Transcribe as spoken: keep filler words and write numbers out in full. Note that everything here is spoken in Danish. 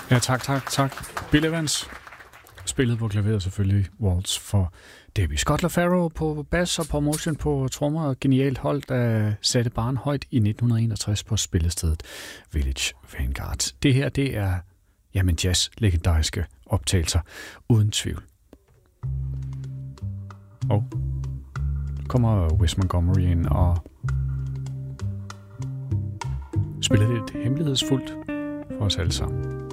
Ja, tak, tak, tak. Bill Evans spillede på klaveret selvfølgelig Waltz for Debbie. Scott LaFaro på bass og på motion på trommer. Genialt holdt af satte barn højt i nitten enogtres på spillestedet Village Vanguard. Det her, det er jamen jazz legendariske optagelser uden tvivl. Og kommer Wes Montgomery ind og spiller lidt hemmelighedsfuldt for os alle sammen.